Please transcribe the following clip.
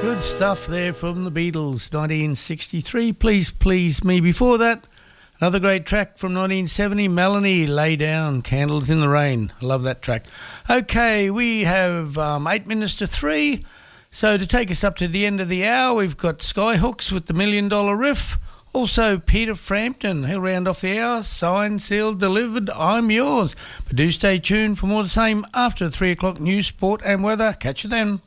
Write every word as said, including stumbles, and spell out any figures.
Good stuff there from the Beatles, nineteen sixty-three. Please Please Me. Before that, another great track from nineteen seventy, Melanie, Lay Down, Candles in the Rain. I love that track. Okay, we have um, eight minutes to three. So to take us up to the end of the hour, we've got Skyhooks with the Million Dollar Riff. Also, Peter Frampton, he'll round off the hour. Signed, sealed, delivered, I'm yours. But do stay tuned for more of the same after the three o'clock news, sport and weather. Catch you then.